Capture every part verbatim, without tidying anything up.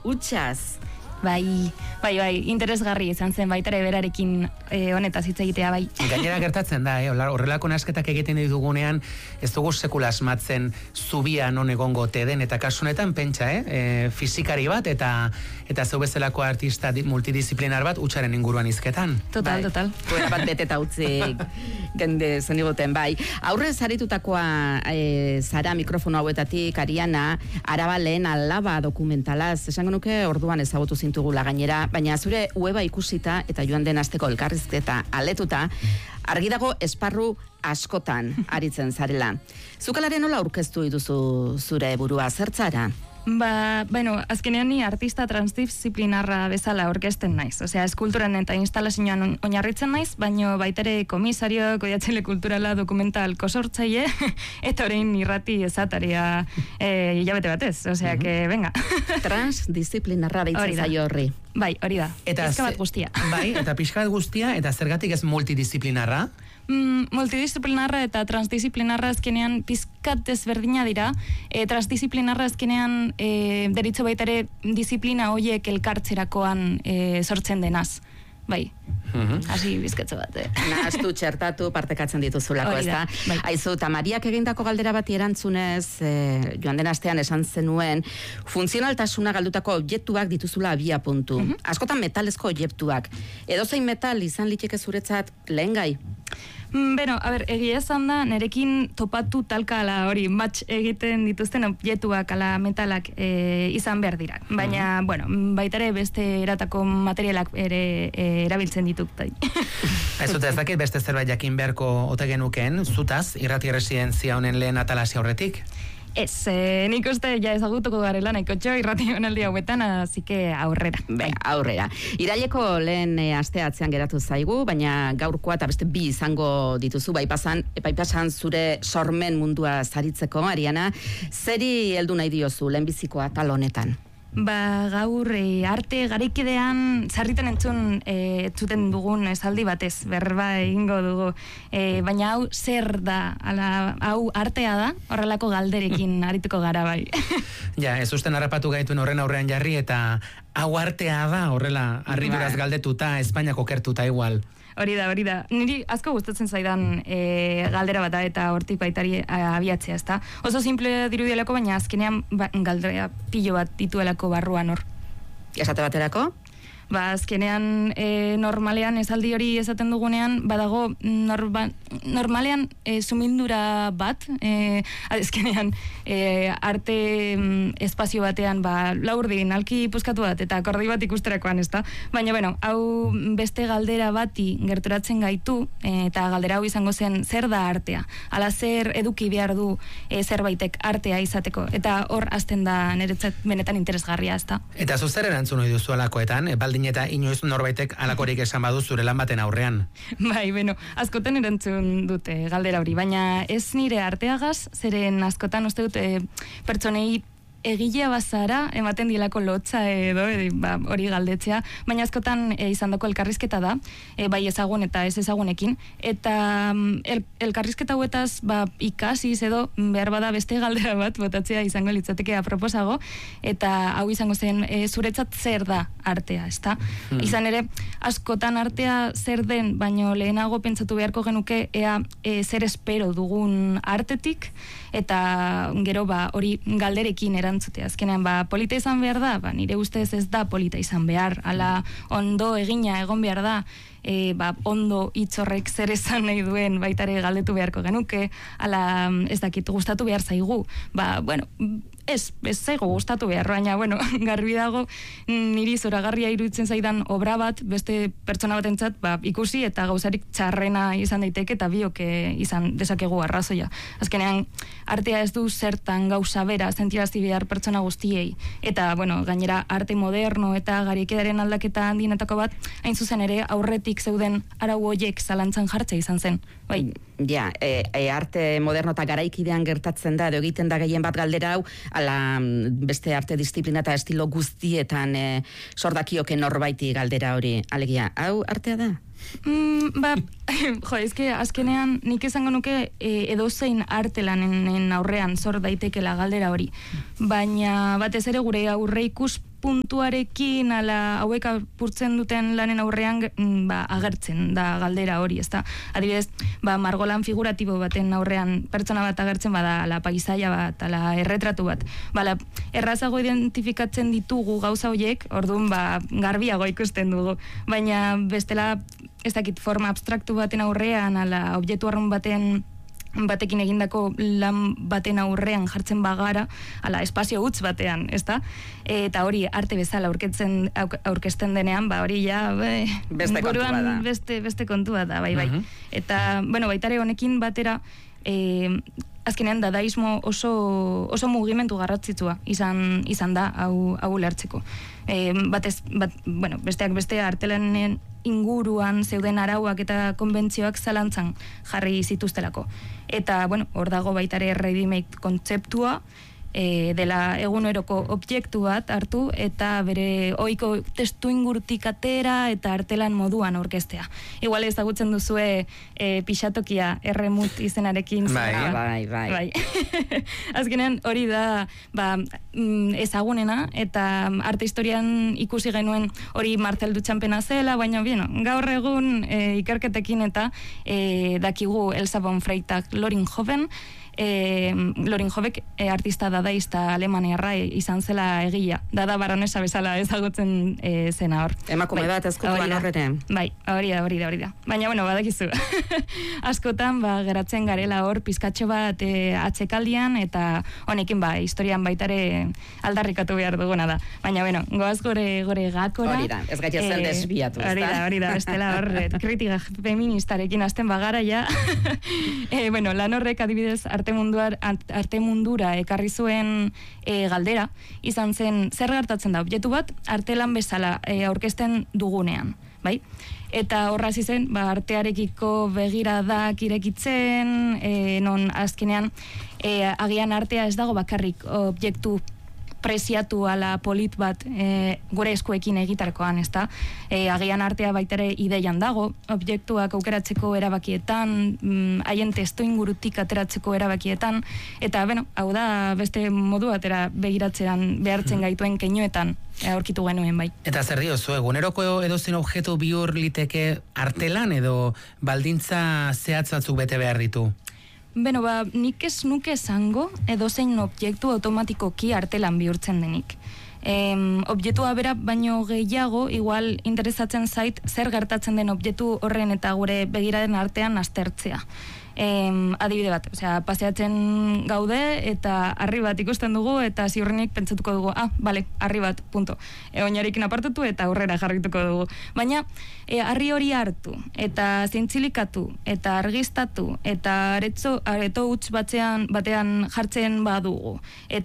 utxaz. Bai, bai, bai, interesgarri izan zen baitare berarekin e, honetaz hitz egitea, bai. Gainera gertatzen da, eh? Horrelako nasketak egiten ditugunean, ez dugu sekula asmatzen zubia non egongo te den, eta kasu honetan pentsa, eh? E, fizikari bat, eta eta zeu bezalako artista multidisciplinar bat utxaren inguruan hizketan. Total, bai. total. Buena bat beteta utzi gende zeniguten, bai. Aurre zaritutakoa e, zara mikrofono hauetatik, Ariana, Araba lehen alaba dokumentalaz, esango nuke orduan ezagutu zintugula gainera, baina zure weba ikusita eta joan den asteko elkarrizketa aletuta, argi dago esparru askotan aritzen zarela. Zukalaren nola aurkeztu dituzu zure burua, zertzara? Ba, bueno, azkenean ni artista transdisciplinarra bezala orkesten naiz. Osea, eskulturan eta instalazioan oinarritzen naiz, baino baitere komisario, koiatzaile kulturala, dokumental kosortzaile, eta orain irrati esataria e, hilabete batez. Osea, uh-huh. que, venga. Transdisciplinarra deitzen zaio horri. Bai, hori da. Eta pixka bat guztia. Bai, eta pixka bat guztia, eta zergatik ez multidisciplinarra? Mm, multidisciplinarra eta transdisciplinarra azkenean pizkat desberdina dira. E, transdisciplinarra azkenean e, deritzo baitare disiplina hoiek elkartzerakoan e, sortzen denaz. Bai, hasi uh-huh. bizkatzo bat, eh? Nahaztu, txertatu, partekatzen dituzulako, ez da? Bai. Aizu, eta Mariak egindako galdera bati erantzunez, eh, joan den astean esan zenuen, funtzionaltasuna galdutako objektuak dituzula abia puntu. Uh-huh. Askotan metalezko objektuak. Edozein metal izan liteke zuretzat lehen gai? Mm, beno, a ber, egia esan da, nerekin topatu talka ala hori, match egiten dituzten objektuak ala metalak e, izan behar dira. Baina, uh-huh. bueno, baitare beste eratako materialak ere e, erabiltzen ditut. Ez dut ez dakit beste zerbait jakin beharko ote genuken, zutaz, irrati residentzia honen lehen atalasi aurretik? Ez, eh, nik uste ja ezagutuko garela nahiko txo irrati honaldi hauetan, así que aurrera. Be, aurrera. Iraileko lehen e, aste atzean geratu zaigu, baina gaurkoa eta beste bi izango dituzu, baipasan, baipasan zure sormen mundua zaritzeko, Ariana, zeri heldu nahi diozu lehenbiziko atal honetan? Ba, gaur e, arte garaikidean sarritan entzun e, zuten dugun esaldi batez, berba egingo dugu. E, baina hau zer da, ala, hau artea da, horrelako galderekin arituko gara bai. Ja, ez usten harrapatu gaituen horren aurrean jarri eta hau artea da, horrela, arriberaz galdetuta, Espainiako kertuta igual. Hori da, hori da. Niri asko gustatzen zaidan e, galdera bata eta hortik baitari abiatzea, ezta? Oso simple dirudielako, baina azkenean ba, galdera pilo bat dituelako barruan hor. Esate baterako? Ba, azkenean e, normalean esaldi hori esaten dugunean, badago norba, normalean e, sumindura bat, e, azkenean e, arte mm, espazio batean, ba, laurdin, alki puskatu bat, eta akordi bat ikusterakoan, ez da? Baina, bueno, hau beste galdera bati gerturatzen gaitu, e, eta galdera hau izango zen, zer da artea? Ala zer eduki behar du e, zerbaitek artea izateko? Eta hor hasten da niretzat benetan interesgarria, ez da? Eta zu zer erantzun ohi duzu alakoetan, e, eta inoiz norbaitek alakorik esan badu zure lan baten aurrean. Bai, bueno, askotan erantzun dute galdera hori, baina ez nire arteagaz, zeren askotan uste dute pertsonei egilea bazara, ematen dilako lotza edo, e, ba, hori galdetzea, baina askotan e, izandako elkarrizketa da, e, bai ezagun eta ez ezagunekin, eta el, elkarrizketa huetaz ba, ikasiz edo behar bada beste galdera bat botatzea izango litzateke aproposago, eta hau izango zen e, zuretzat zer da artea, ezta? Hmm. Izan ere, askotan artea zer den, baino lehenago pentsatu beharko genuke ea e, zer espero dugun artetik, eta gero ba hori galderekin erantzute. Azkenean ba polita izan behar da, ba nire ustez ez da polita izan behar, ala ondo egina egon behar da, e, ba ondo hitz horrek zer esan nahi duen baitare galdetu beharko genuke, ala ez dakit gustatu behar zaigu. Ba bueno, ez, ez zaigu gustatu behar, baina, bueno, garbi dago niri zoragarria iruditzen zaidan obra bat, beste pertsona batentzat, ba, ikusi eta gauzarik txarrena izan daiteke eta biok izan dezakegu arrazoia. Azkenean, artea ez du zertan gauza bera sentirazi behar pertsona guztiei. Eta, bueno, gainera, arte moderno eta garaikedaren aldaketa handinetako bat, hain zuzen ere, aurretik zeuden arau hoiek zalantzan jartzea izan zen. Bai. Ja, e, e, arte moderno eta garaikidean gertatzen da, edo egiten da gehien bat galdera hau, ala beste arte disiplina eta estilo guztietan e, sordakioke norbaiti galdera hori. Alegia, hau artea da? Mm, ba, Jo, ezke, azkenean nik esango nuke e, edozein artelanen aurrean zor daitekela galdera hori. Baina batez ere gure aurre ikus puntuarekin ala hauek apurtzen duten lanen aurrean ba, agertzen da galdera hori, ezta? Adibidez, ba, margolan figuratibo baten aurrean pertsona bat agertzen bada ala paisaia bat, ala erretratu bat. Bala, errazago identifikatzen ditugu gauza horiek, orduan ba, garbiago ikusten dugu. Baina bestela ez dakit forma abstraktu baten aurrean, ala objektu arrun baten batekin egindako lan baten aurrean jartzen bagara, ala espazio huts batean, ezta? Eta hori arte bezala aurketzen aurkezten denean, ba hori ja be, beste kontua da. Beste, beste kontua da, bai, bai. Uh-huh. Eta, bueno, baitare honekin batera, eh, azkenean dadaismo oso, oso mugimendu garrantzitsua izan, izan da hau, hau lertzeko. E, batez, bat, bueno, besteak beste artelanen inguruan zeuden arauak eta konbentzioak zalantzan jarri zituztelako. Eta, bueno, hor dago baitare ready-made kontzeptua, e, dela eguneroko objektu bat hartu eta bere ohiko testu ingurutik atera eta artelan moduan orkestea. Igual ezagutzen duzue e, pixatokia erremut izenarekin. Bai, bai, bai. bai. Azkenean hori da ba, ezagunena eta arte historian ikusi genuen hori Marcel Duchampena zela, baina bueno, gaur egun e, ikerketekin eta e, dakigu Elsa von Freytag Loringhoven, E, Loringhovenek e, artista dadaista alemaniarra e, izan zela egia. Dada baronesa bezala ezagutzen e, zena hor. Emakume bat ezkutuan horreten. Bai, hori da, hori da, hori da. Baina, bueno, badakizu. Askotan, ba, geratzen garela hor pizkatxo bat e, atzekaldian eta honekin, ba, historian baitare aldarrikatu behar duguna da. Baina, bueno, goaz gore, gore gakora. Hori da, ez gaitza zel desbiatu. Hori da, hori da, estela hor, kritika feministarekin azten bagara, ja. e, bueno, lan horrek adibidez arte Munduar, arte mundura ekarri zuen e, galdera, izan zen zer gertatzen da objektu bat artelan bezala e, aurkezten dugunean, bai? Eta horraz izen, ba, artearekiko begiradak irekitzen, e, non azkenean e, agian artea ez dago bakarrik objektu preziatu ala polit bat e, gure eskuekin egitarkoan, ezta? E, agian artea baitare ideian dago, objektuak aukeratzeko erabakietan, haien mm, testu ingurutik ateratzeko erabakietan, eta, bueno, hau da beste modu batera begiratzean behartzen gaituen keinuetan aurkitu genuen bai. Eta zer diozu, eguneroko edozein objektu bihur liteke artelan edo baldintza zehatz batzuk bete behar ditu? Beno, ba, nik ez nuke esango edozein objektu automatikoki artelan bihurtzen denik. Em, objektua bera baino gehiago, igual interesatzen zait zer gertatzen den objektu horren eta gure begiraren artean aztertzea. Em, adibide bat, osea, paseatzen gaude eta harri bat ikusten dugu eta ziurrenik pentsatuko dugu, ah, bale, harri bat, punto. E, oinarekin apartatu eta aurrera jarrituko dugu. Baina, e, harri hori hartu eta zintzilikatu eta argiztatu eta aretzo, areto huts batean, batean jartzen badugu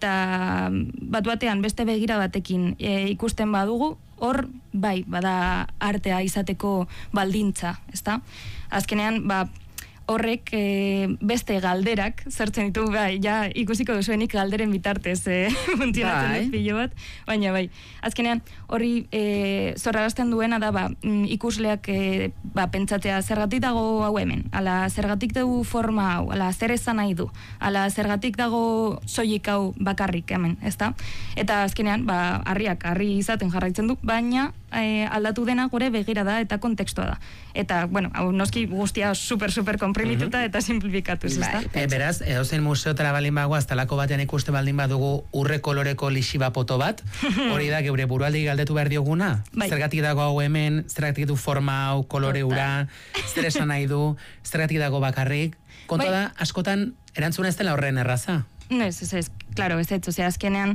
eta bat batean beste begira batekin e, ikusten badugu, hor, bai, bada artea izateko baldintza, ezta? Azkenean, ba, horrek e, beste galderak zertzen ditu, bai, ja ikusiko duzuenik galderen bitartez e, funtzionatzen bai. dut pilo bat, baina bai, azkenean horri e, zorrarazten duena da ba, ikusleak e, ba, pentsatzea zergatik dago hau hemen, ala zergatik dugu forma hau, ala zer esan nahi du, ala zergatik dago soilik hau bakarrik hemen, ezta? Eta azkenean, ba, harriak harri izaten jarraitzen du, baina e, aldatu dena gure begira da eta kontekstua da. Eta, bueno, hau noski guztia super, super komprimituta uh-huh. eta simplifikatuz, ezta? E, beraz, edozein museotara baldin bago, aztalako batean ikuste baldin badugu urre koloreko lixiba poto bat, hori da, geure burualdi galdetu behar dioguna? Bai. Zergatik dago hau hemen, zergatik du forma hau, kolore ura, zer esan nahi du, zergatik dago bakarrik, kontua bai. da, askotan, erantzuna ez dela horren erraza? No, ez, ez, ez, claro, ez ez, osea, azkenean,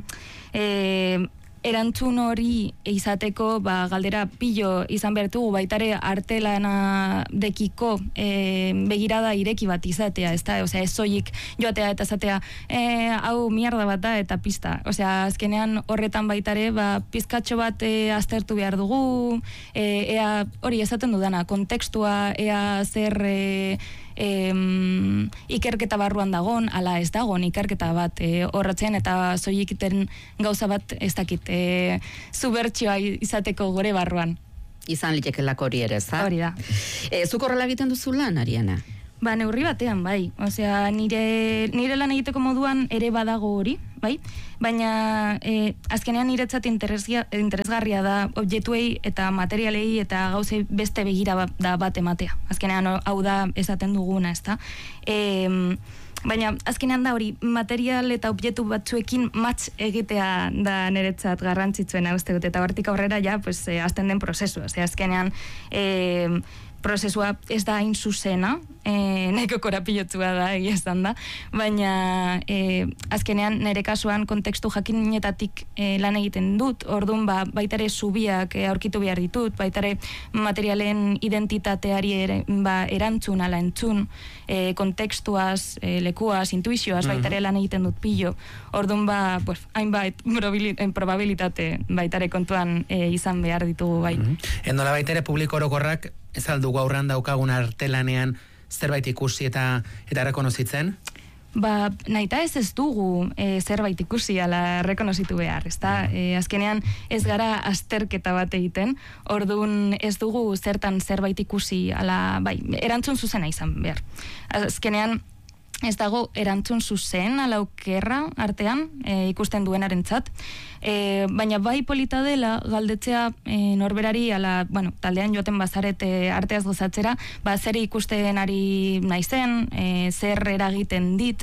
eh, erantzun hori izateko ba, galdera pilo izan bertugu baitare artelana dekiko e, begirada ireki bat izatea, ez da, osea, ez zoik joatea eta zatea e, hau mierda bat da eta pista, osea, azkenean horretan baitare ba, pizkatxo bat e, aztertu behar dugu, e, ea hori esaten dudana, kontekstua, ea zer e, Em, ikerketa barruan dagon, ala ez dagon ikerketa bat e, horratzen eta zoikiten gauza bat ez dakit e, zubertsioa izateko gore barruan. Izan litekelako hori ere, za? Hori da. E, zuk horrela egiten duzu lan, Ariana? Ba, neurri batean, bai. Osea, nire, nire lan egiteko moduan ere badago hori, bai? Baina, e, azkenean niretzat interesgarria da objektuei eta materialei eta gauzei beste begira da bat ematea. Azkenean, hau da esaten duguna, ez da? E, baina, azkenean da hori, material eta objektu batzuekin match egitea da niretzat garrantzitsuena, uste dut, eta hortik aurrera ja, pues, e, azten den prozesua. Osea, azkenean, e, prozesua ez da hain zuzena, e, nahiko korapilotzua da, egia esan da, baina e, azkenean nire kasuan kontekstu jakinetatik e, lan egiten dut, orduan ba, baitare zubiak e, aurkitu behar ditut, baitare materialen identitateari ere, ba, erantzun, ala entzun, e, kontekstuaz, e, lekuaz, intuizioaz, baitare lan egiten dut pillo, orduan ba, pues, hainbait probabilitate baitare kontuan e, izan behar ditugu bai. Mm-hmm. Endola baitare publiko orokorrak ez aldugu aurran daukagun artelanean zerbait ikusi eta eta rekonozitzen? Ba, nahita ez ez dugu e, zerbait ikusi ala rekonozitu behar, ezta? E, azkenean ez gara azterketa bat egiten, orduan ez dugu zertan zerbait ikusi ala, bai, erantzun zuzena izan behar. Azkenean ez dago erantzun zuzen ala okerra artean e, ikusten duenarentzat. E, baina bai polita dela galdetzea e, norberari ala, bueno, taldean joaten bazarete arteaz gozatzera, ba zer ikusten ari naizen, e, zer eragiten dit,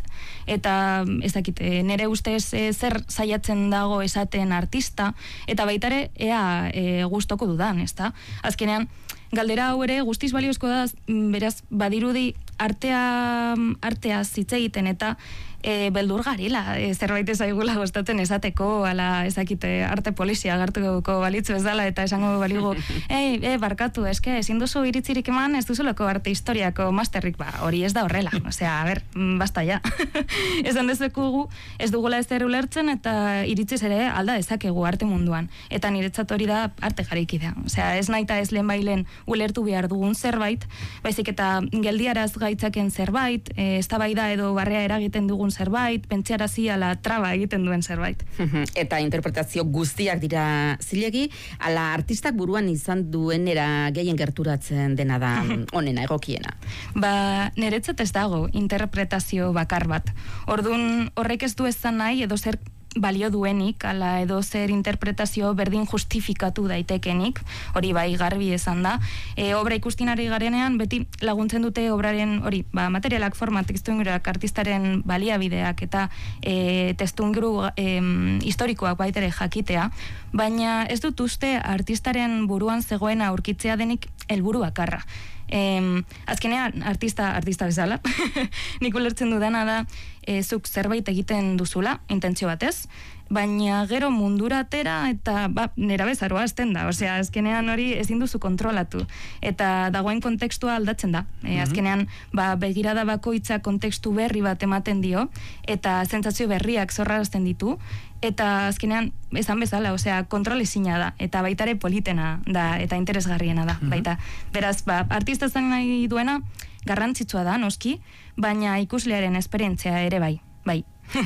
eta ez dakit, e, nire ustez e, zer saiatzen dago esaten artista, eta baitare ea e, gustoko dudan, ezta? Azkenean, galdera hau ere guztiz baliozko da, beraz, badirudi artea, artea zitze egiten eta e, beldur garila, e, zerbait ezaigula gustatzen esateko, ala ezakite arte polizia gartuko balitzu ez dela, eta esango baligu, ei, e, barkatu, eske, ezin duzu iritzirik eman, ez duzuleko arte historiako masterrik, ba, hori ez da horrela, osea, a ber, basta ja. Esan dezekugu, ez dugula ez zer ulertzen, eta iritziz ere alda dezakegu arte munduan, eta niretzat hori da arte garaikidea, osea, ez naita ez lehen bailen ulertu behar dugun zerbait, baizik eta geldiaraz gaitzaken zerbait, e, eztabaida edo barrea eragiten dugun zerbait, pentsiarazi ala traba egiten duen zerbait. Eta interpretazio guztiak dira zilegi, ala artistak buruan izan duenera gehien gerturatzen dena da onena, egokiena. Ba, niretzat ez dago interpretazio bakar bat. Orduan horrek ez du ezan nahi edo zer balio duenik, ala edo zer interpretazio berdin justifikatu daitekenik, hori bai garbi esan da. E, obra ikustinari garenean, beti laguntzen dute obraren, hori, ba, materialak, forma, testuinguruak, artistaren baliabideak eta e, testuinguru e, historikoak baitere jakitea, baina ez dut uste artistaren buruan zegoena aurkitzea denik helburu bakarra. Eh, azkenean, artista, artista bezala, nik ulertzen dudana da, e, zuk zerbait egiten duzula, intentzio batez, baina gero mundura atera eta ba, nera bezaroa azten da, osea, azkenean hori ezin duzu kontrolatu, eta dagoen kontekstua aldatzen da, e, azkenean ba, begirada bakoitza kontekstu berri bat ematen dio, eta sentsazio berriak zorrarazten ditu, eta azkenean esan bezala, osea, kontrolezina da, eta baitare politena da, eta interesgarriena da, baita. Beraz, ba, artista zen nahi duena, garrantzitsua da, noski, baina ikuslearen esperientzia ere bai, bai.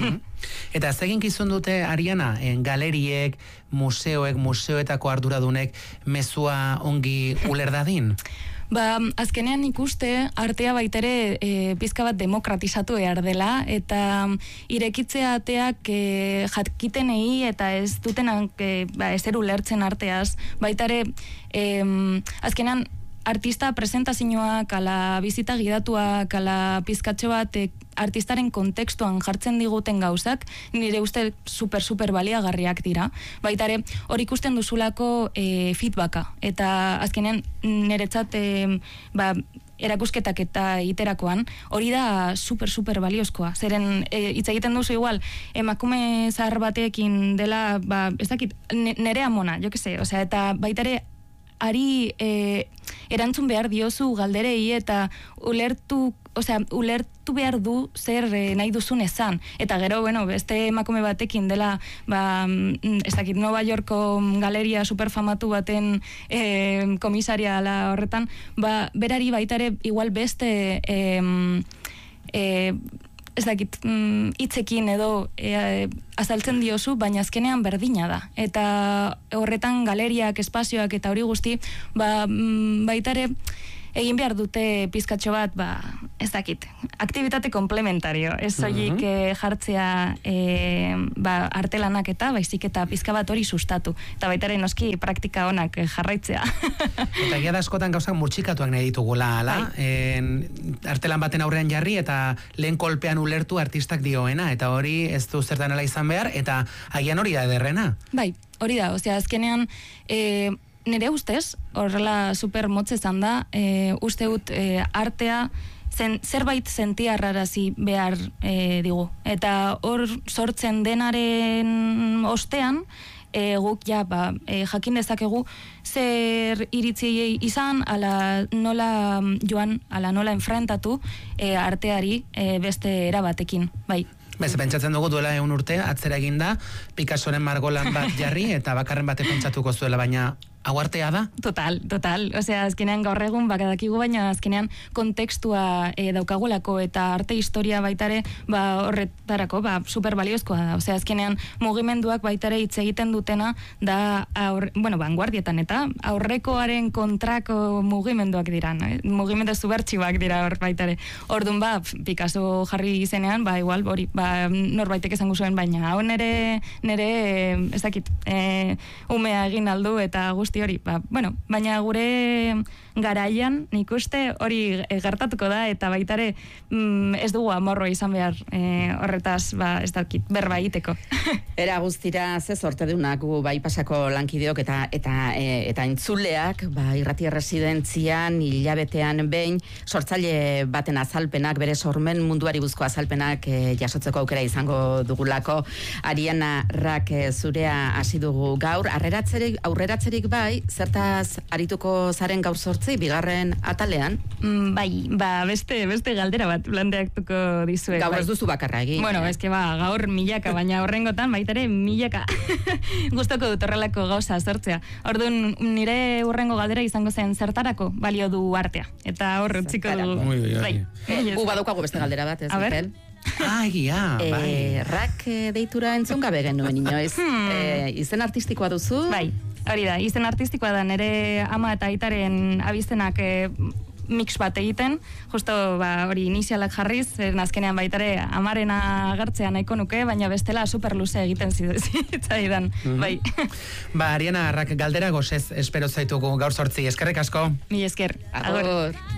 Eta zegin kizun dute, Ariana, en galeriek, museoek, museoetako arduradunek mezua ongi ulerdadin? Ba, azkenean ikuste artea baitere e, pizka bat demokratizatu behar dela, eta irekitzea ateak e, jakitenei eta ez dutenak e, ba, ezer ulertzen arteaz, baitare e, azkenean artista presentazioak, ala bizita gidatuak, ala pizkatxo bat e, artistaren kontekstuan jartzen diguten gauzak, nire uste super, super baliagarriak dira. Baitare, hori ikusten duzulako e, feedbacka. Eta azkenean niretzat e, ba, erakusketak eta iterakoan, hori da super, super baliozkoa. Zeren, e, hitz egiten duzu igual, emakume zahar batekin dela, ba, ez dakit, nere amona, jo que se, osea, eta baitare, ari e, erantzun behar diozu galderei eta ulertu, osea, ulertu behar du zer e, nahi duzun esan. Eta gero, bueno, beste emakume batekin dela, ba, ez dakit, Nova Yorko galeria superfamatu baten e, komisaria ala horretan, ba, berari baitare igual beste e, e, ez dakit, mm, hitzekin edo e, azaltzen diozu, baina azkenean berdina da. Eta horretan galeriak, espazioak eta hori guzti, ba, mm, baitare, egin behar dute pizkatxo bat, ba, ez dakit, aktivitate komplementario, ez soilik uh-huh. jartzea e, ba, artelanak eta baizik eta pizka bat hori sustatu. Eta baitaren noski praktika honak jarraitzea. Eta gira da askotan gauzak murtxikatuak nahi ditugula, ala? En, artelan baten aurrean jarri eta lehen kolpean ulertu artistak dioena, eta hori ez du zertan ala izan behar, eta agian hori da ederrena. Bai, hori da, osea, azkenean, e, nire ustez, horrela super motz izan da, e, uste dut e, artea zen, zerbait sentiarrarazi behar e, digu. Eta hor sortzen denaren ostean, e, guk ja, ba, e, jakin dezakegu zer iritzi izan, ala nola joan, ala nola enfrentatu e, arteari e, beste erabatekin, bai. Bez, pentsatzen dugu duela egun urte, atzera eginda, Picassoren margolan bat jarri, eta bakarren bate pentsatuko zuela, baina hau artea da? Total, total. Osea, azkenean gaur egun bakadakigu, baina azkenean kontekstua e, daukagulako eta arte historia baitare ba, horretarako ba, super baliozkoa da. Osea, azkenean mugimenduak baitare hitz egiten dutena da, aur, bueno, vanguardietan eta aurrekoaren kontrako mugimenduak dira. No? Mugimendu zubertxiuak dira hor baitare. Orduan ba, Picasso jarri izenean, ba, igual, hori, ba, norbaitek esango zuen, baina hau nere, nere, ez dakit, e, umea egin aldu eta guzti hori, ba, bueno, baina gure garaian nik uste hori gertatuko da eta baitare mm, ez dugu amorro izan behar e, horretaz, ba, ez dakit, berba egiteko. Era guztira ze sorte deunak gu bai pasako lankideok eta eta e, eta entzuleak, ba, irrati erresidentzian hilabetean behin sortzaile baten azalpenak, bere sormen munduari buzko azalpenak e, jasotzeko aukera izango dugulako. Ariana Rak e, zurea hasi dugu gaur, aurreratzerik, aurreratzerik bai, zertaz arituko zaren gaur sortzi, bigarren atalean? Mm, bai, ba, beste, beste galdera bat planteatuko dizuet. Gaur bai. ez duzu bakarra egin. Bueno, eh? eske ba, gaur milaka, baina horrengotan baitare milaka. Gustoko dut horrelako gauza sortzea. Orduan, nire urrengo galdera izango zen zertarako balio du artea. Eta hor utziko du. Bai. Gu badaukagu beste galdera bat, ez duten? Ah, egia, e, bai. Rak e, deitura entzun gabe genuen inoiz. Hmm. E, izen artistikoa duzu? Bai, hori da, izen artistikoa da, nire ama eta aitaren abizenak e, mix bat egiten, justo ba, hori inizialak jarriz, eren azkenean baitare amarena agertzea nahiko nuke, baina bestela super luze egiten zitzaidan, mm-hmm. bai. Ba, Ariana Rak galdera gozez espero zaitugu gaur sortzi, eskerrik asko. Mi esker, agor.